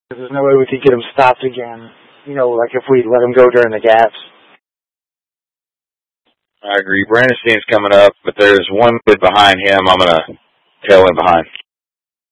There's no way we could get him stopped again. You know, like if we let him go during the gaps. I agree. Brandon Steen's coming up, but there's one kid behind him. I'm going to tail him behind.